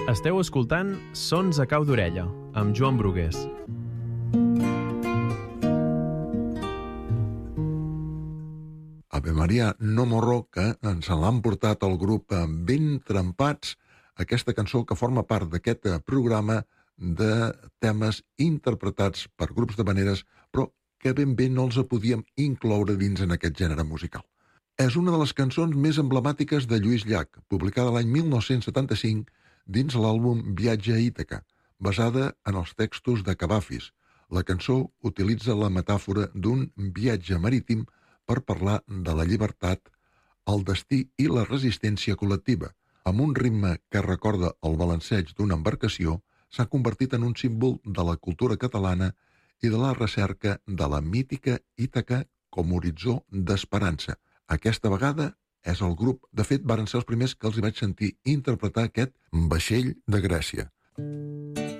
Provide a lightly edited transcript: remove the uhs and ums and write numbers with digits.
Esteu escoltant Sons a cau d'orella, amb Joan Brugués. Ave Maria no morro, que ens l'han portat el grup Ben Trempats, aquesta cançó que forma part d'aquest programa de temes interpretats per grups d'havaneres, però que ben bé no els podíem incloure dins en aquest gènere musical. És una de les cançons més emblemàtiques de Lluís Llach, publicada l'any 1975 dins l'àlbum Viatge a Ítaca, basada en els textos de Cavafis. La cançó utilitza la metàfora d'un viatge marítim per parlar de la llibertat, el destí i la resistència col·lectiva. Amb un ritme que recorda el balanceig d'una embarcació, s'ha convertit en un símbol de la cultura catalana i de la recerca de la mítica Ítaca com a horitzó d'esperança. Aquesta vegada és el grup, de fet, varen ser els primers que els hi vaig sentir interpretar aquest vaixell de Grècia.